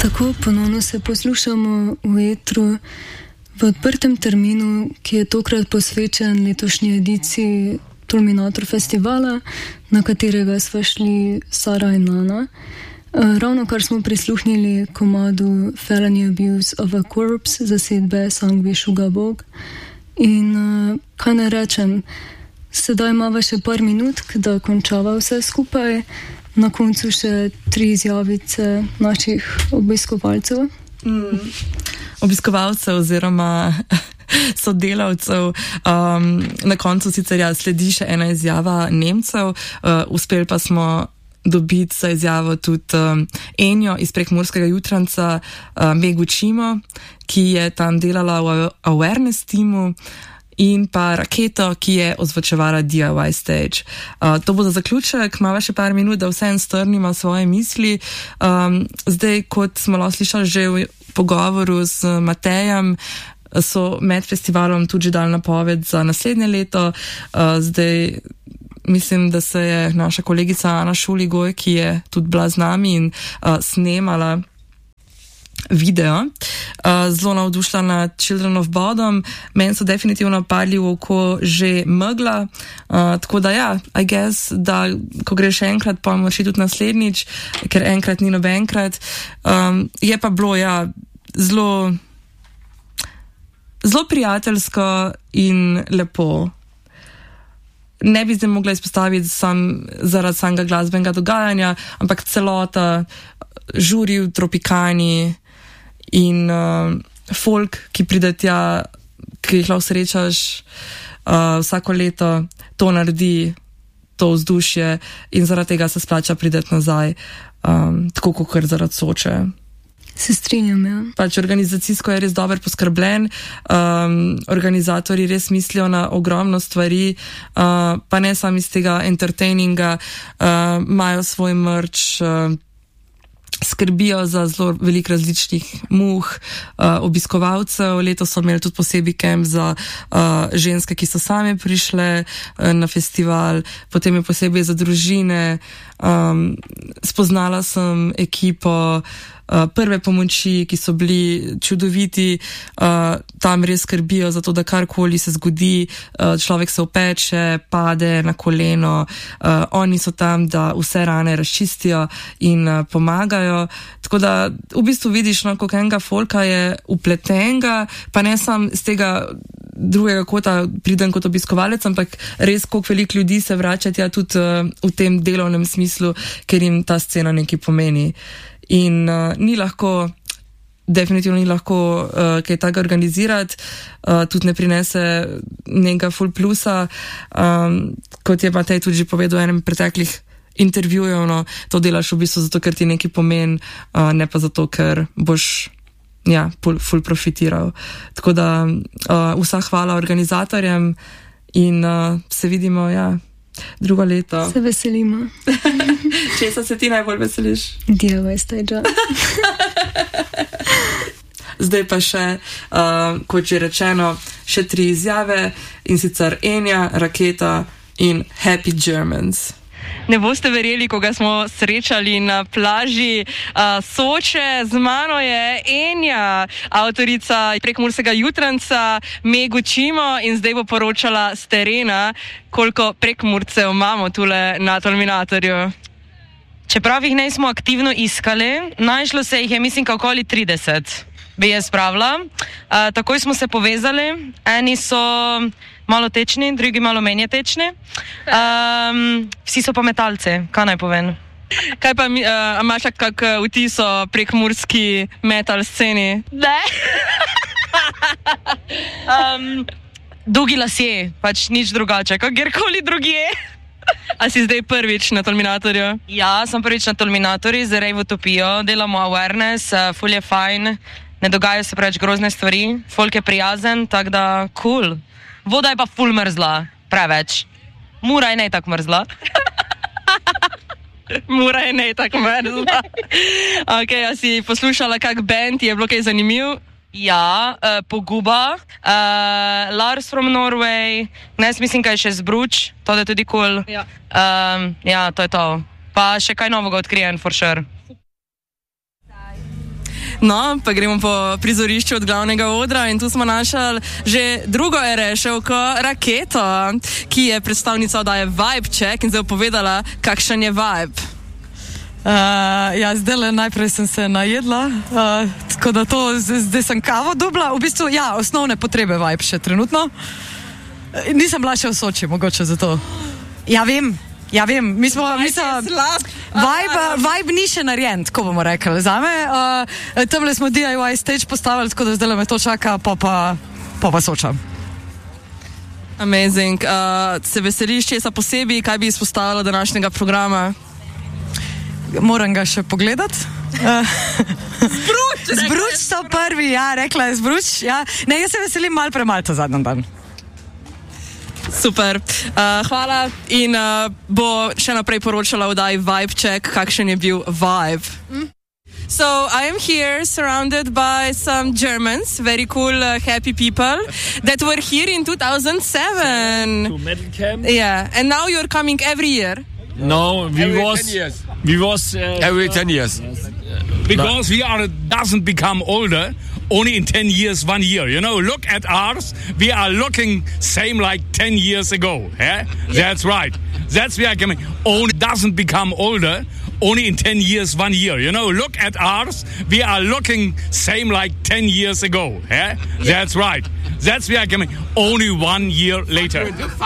Tako ponovno se poslušamo v etru v odprtem terminu, ki je tokrat posvečen letošnji ediciji Tulminator festivala, na katerega sva šli Sara in Nana. Ravno kar smo prisluhnili komadu Felony Abuse of a Corpse zasedbe Sangvi Šugabog. In kaj ne rečem, sedaj imava še par minutk, da končava vse skupaj. Na koncu še 3 izjavice naših obiskovalcev. Obiskovalcev oziroma sodelavcev. Na koncu sicer sledi še ena izjava Nemcev. Uspeli pa smo dobiti za izjavo tudi Enjo iz Prekmurskega jutranca, Megu Čimo, ki je tam delala v awareness teamu, in pa Raketo, ki je ozvočevala DIY Stage. To bo za zaključek, imamo še par minut, da vsem strnimo svoje misli. Zdaj, kot smo lahko slišali že v pogovoru z Matejem, so med festivalom tudi že dali napoved za naslednje leto. Zdaj, mislim, da se je naša kolegica Ana Šuligoj, ki je tudi bila z nami in snemala video, zelo navdušila nad Children of Bodom. Meni so definitivno padli v oko že megla, tako da I guess, da ko greš enkrat, pa moraš tudi naslednjič, ker enkrat ni nobenkrat. Je pa bilo zelo prijateljsko in lepo. Ne bi zdaj mogla izpostaviti zaradi samega glasbenega dogajanja, ampak celota, žuri v Tropikani in folk, ki pride tja, ki jih lahko srečaš vsako leto, to naredi to vzdušje in zaradi tega se splača prideti nazaj, tako kot zaradi Soče. Se strinjam, Pač organizacijsko je res dobro poskrbljen, organizatorji res mislijo na ogromno stvari, pa ne samo iz tega entertaininga, imajo svoj merch, skrbijo za zelo veliko različnih muh, obiskovalcev. Letos so imeli tudi posebej camp za ženske, ki so same prišle na festival, potem je posebej za družine. Spoznala sem ekipo prve pomoči, ki so bili čudoviti, tam res skrbijo za to, da karkoli se zgodi, človek se opeče, pade na koleno, oni so tam, da vse rane razčistijo in pomagajo. Tako da v bistvu vidiš, koliko enega folka je upletenega, pa ne samo z tega drugega kota pridem kot obiskovalec, ampak res koliko veliko ljudi se vrača tja tudi v tem delovnem smislu, ker jim ta scena nekaj pomeni. In ni lahko, definitivno ni lahko kaj tako organizirati, tudi ne prinese nekega full plusa, kot je Matej tudi že povedal v enem preteklih intervjujev, to delaš v bistvu zato, ker ti nekaj pomeni, ne pa zato, ker boš full profitiral. Tako da vsa hvala organizatorjem in se vidimo, drugo leto. Se veselimo. Česa se ti najbolj veseliš? DIY Stage. Zdaj pa še, kot že rečeno, še 3 izjave, in sicer Enja, Raketa in Happy Germans. Ne boste verjeli, ko ga smo srečali na plaži Soče. Z mano je Enja, avtorica Prekmurskega jutranca, Megu Čimo, in zdaj bo poročala z terena, koliko Prekmurcev imamo tule na Tulminatorju. Čeprav jih nismo aktivno iskali, našlo se jih je, mislim, okoli 30, bi jaz pravila. Takoj smo se povezali, eni so malo tečni, drugi malo menje tečni. Vsi so pa metalci, kaj naj povem. Kaj pa, imaš kak vtis o prekmurski metal sceni? Ne. Dolgi lasje, pač nič drugače, kot kjerkoli drugje. A si zdaj prvič na Tulminatorju? Ja, sem prvič na Tulminatorju, z Rave Utopijo, delamo awareness, ful je fajn, ne dogajajo se preveč grozne stvari, folk je prijazen, tako da cool. Voda je pa ful mrzla, preveč. Mura je ne tako mrzla. Mura je ne tako mrzla. Ok, a si poslušala kak band, je bilo kaj zanimiv? Ja, Poguba, Lars from Norway, mislim, kaj še Zbruč, to je tudi cool. Ja, to je to. Pa še kaj novega odkrijem, for sure. No, pa gremo po prizorišču od glavnega odra in tu smo našli že drugo reševko, Raketo, ki je predstavnica oddaje Vibe Check in zdaj povedala, kakšen je vibe. Ja, zdaj najprej sem se najedla, tako da zdaj sem kavo dobila, v bistvu, ja, osnovne potrebe Vibe še trenutno. Nisem bila še v Soči, mogoče zato. Ja, vem, mi smo Vibe ni še narejen, tako bomo rekli. Zame, tamle smo DIY stage postavili, tako da zdaj me to čaka, pa Soča. Amazing. Se veseliš česa posebej, kaj bi izpostavila današnjega programa? Moram ga še pogledati. Zbruč so prvi, ja, rekla je Zbruč. Ja. Ne, jaz se veselim malo premalo ta zadnji dan. Super, hvala in bo še naprej poročala oddaji Vibe Check, kakšen je bil vibe. So I am here surrounded by some Germans, very cool, happy people that were here in 2007. To Metal Camp. Yeah, and now you're coming every year. No, we was every 10 years. Because doesn't become older. Only in 10 years, 1 year. You know, look at ours. We are looking same like 10 years ago. Yeah? That's right. That's where I come in. Only doesn't become older. Only in 10 years, 1 year. You know, look at ours. We are looking same like 10 years ago. Yeah? That's right. That's where I come in. Only 1 year later.